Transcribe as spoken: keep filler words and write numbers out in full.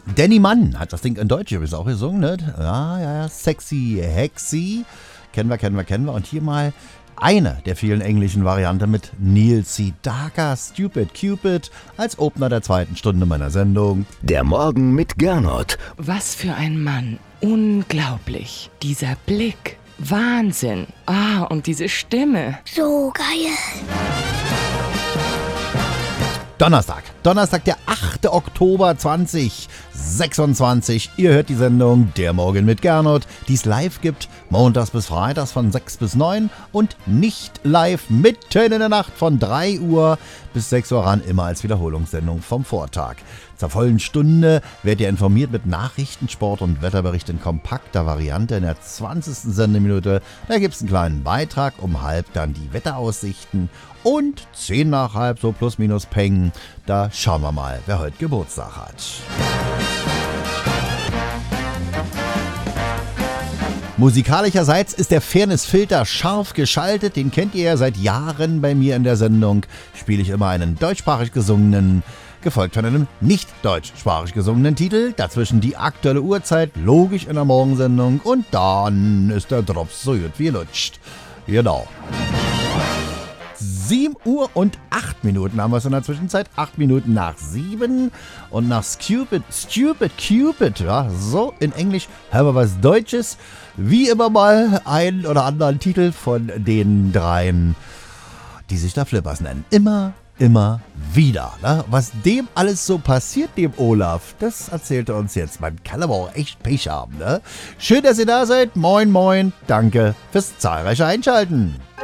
Danny Mann hat das Ding in Deutsch übrigens auch gesungen, ne? Ja, ja, ja, Sexy Hexy. Kennen wir, kennen wir, kennen wir. Und hier mal eine der vielen englischen Varianten mit Neil Sedaka, Stupid Cupid, als Opener der zweiten Stunde meiner Sendung. Der Morgen mit Gernot. Was für ein Mann. Unglaublich. Dieser Blick. Wahnsinn. Ah, und diese Stimme. So geil. Donnerstag. Donnerstag, der achte Oktober zweitausendsechsundzwanzig. Ihr hört die Sendung Der Morgen mit Gernot, die es live gibt, montags bis freitags von sechs bis neun und nicht live mitten in der Nacht von drei Uhr bis sechs Uhr ran, immer als Wiederholungssendung vom Vortag. Zur vollen Stunde werdet ihr informiert mit Nachrichten, Sport und Wetterbericht in kompakter Variante. In der zwanzigsten Sendeminute, da gibt es einen kleinen Beitrag, um halb dann die Wetteraussichten und zehn nach halb, so plus minus Peng. Da schauen wir mal, wer heute Geburtstag hat. Musikalischerseits ist der Fairness-Filter scharf geschaltet. Den kennt ihr ja seit Jahren bei mir in der Sendung. Spiele ich immer einen deutschsprachig gesungenen, gefolgt von einem nicht deutschsprachig gesungenen Titel. Dazwischen die aktuelle Uhrzeit, logisch in der Morgensendung. Und dann ist der Drops so gut wie lutscht. Genau. sieben Uhr und acht Minuten haben wir es in der Zwischenzeit. acht Minuten nach sieben. Und nach Stupid, Stupid Cupid, ja, so in Englisch, haben wir was Deutsches. Wie immer mal einen oder anderen Titel von den dreien, die sich da Flippers nennen. Immer, immer wieder. Ne? Was dem alles so passiert, dem Olaf, das erzählt er uns jetzt. Man kann aber auch echt Pech haben. Ne? Schön, dass ihr da seid. Moin, moin. Danke fürs zahlreiche Einschalten.